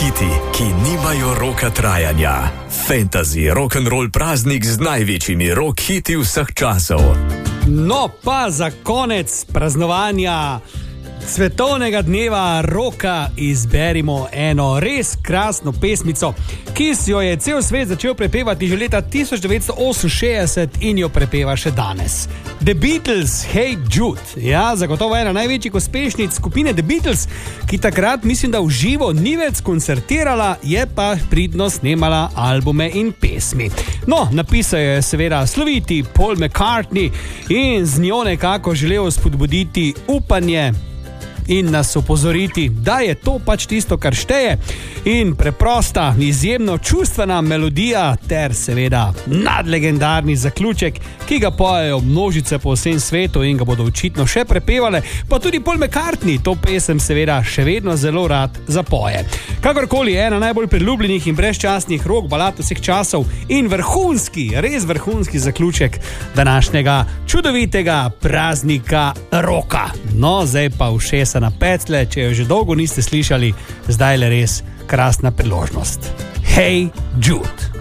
hiti, ki nimajo roka trajanja. Fantasy rock'n'roll praznik z največjimi rock hiti vseh časov. No pa za konec praznovanja svetovnega dneva roka izberimo eno res krasno pesmico, ki si jo je cel svet začel prepevati že leta 1968 in jo prepeva še danes. The Beatles, Hey Jude. Ja, zagotovo ena največjih uspešnic skupine The Beatles, ki takrat mislim, da v živo ni več koncertirala, je pa pridno snemala albume in pesmi. No, napisal je seveda sloviti Paul McCartney in z njo nekako želel spodbuditi upanje in nas opozoriti, da je to pač tisto, kar šteje, in preprosta, izjemno čustvena melodija ter seveda nadlegendarni zaključek, ki ga pojejo množice po vsem svetu in ga bodo očitno še prepevale, pa tudi Paul McCartney to pesem seveda še vedno zelo rad zapoje. Kakorkoli, ena najbolj priljubljenih in brezčasnih rock balad vseh časov in vrhunski, res vrhunski zaključek današnjega čudovitega praznika roka. No, zdaj pa ušesa na peclje, če jo že dolgo niste slišali, zdaj le res krasna priložnost. Hey Jude.